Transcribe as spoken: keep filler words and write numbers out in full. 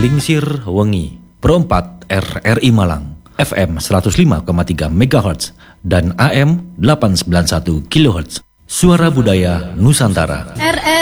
Selingsir Wengi, Perempat R R I Malang, F M seratus lima koma tiga megahertz dan A M delapan ratus sembilan puluh satu kilohertz. Suara Budaya Nusantara. R